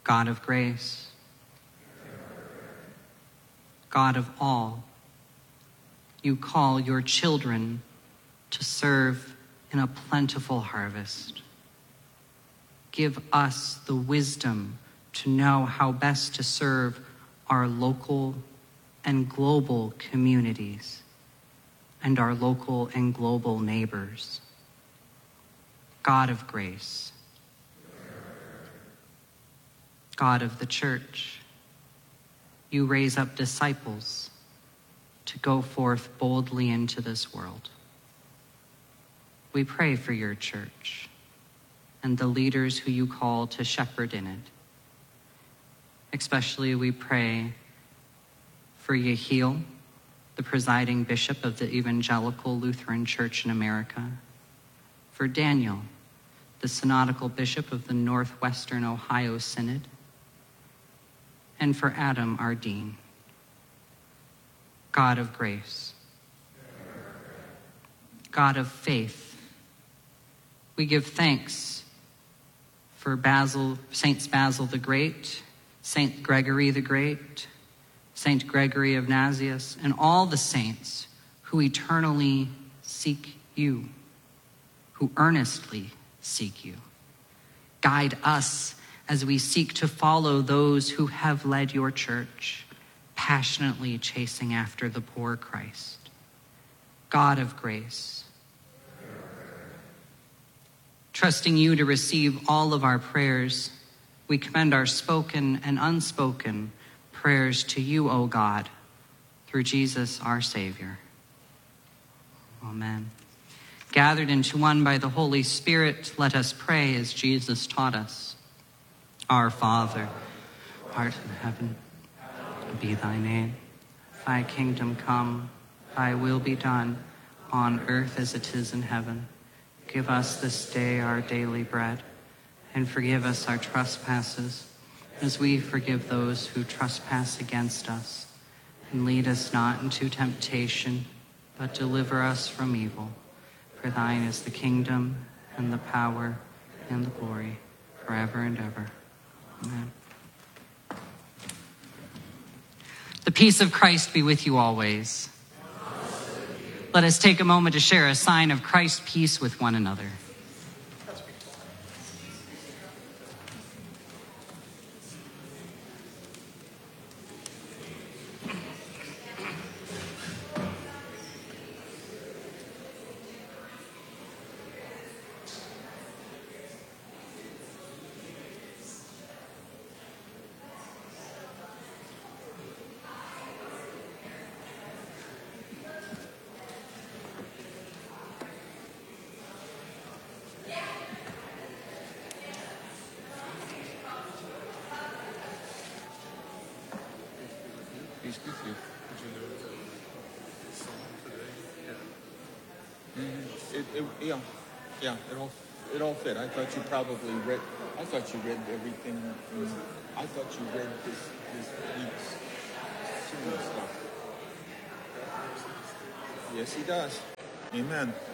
God of grace, God of all, you call your children to serve in a plentiful harvest. Give us the wisdom to know how best to serve our local and global communities and our local and global neighbors. God of grace, God of the church, you raise up disciples to go forth boldly into this world. We pray for your church and the leaders who you call to shepherd in it. Especially we pray for Yehiel, the presiding bishop of the Evangelical Lutheran Church in America, for Daniel, the synodical bishop of the Northwestern Ohio Synod, and for Adam, our dean. God of grace, God of faith, we give thanks for Saints Basil the Great, Saint Gregory the Great, Saint Gregory of Nazianzus, and all the saints who eternally seek you, who earnestly seek you. Guide us as we seek to follow those who have led your church, passionately chasing after the poor Christ. God of grace, trusting you to receive all of our prayers, we commend our spoken and unspoken prayers to you, O God, through Jesus our Savior. Amen. Gathered into one by the Holy Spirit, let us pray as Jesus taught us. Our Father, who art in heaven, hallowed be thy name. Thy kingdom come, thy will be done, on earth as it is in heaven. Give us this day our daily bread, and forgive us our trespasses, as we forgive those who trespass against us. And lead us not into temptation, but deliver us from evil. For thine is the kingdom, and the power, and the glory, forever and ever. Amen. The peace of Christ be with you always. Let us take a moment to share a sign of Christ's peace with one another. Peace with you. Did you know the song today? Yeah. It all fit. I thought you probably read. I thought you read everything. I thought you read this week's sermon stuff. Yes, he does. Amen.